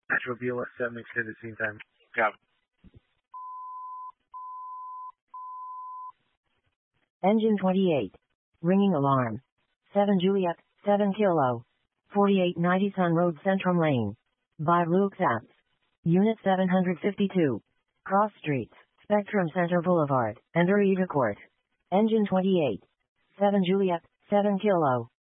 Metro BLS 7 extended scene time. Copy. Engine 28. Ringing alarm. 7 Juliet, 7 Kilo. 4890 Sun Road Centrum Lane. By Luke Zapps. Unit 752. Cross Streets, Spectrum Center Boulevard, and Ureta Court. Engine 28. 7 Juliet, 7 Kilo.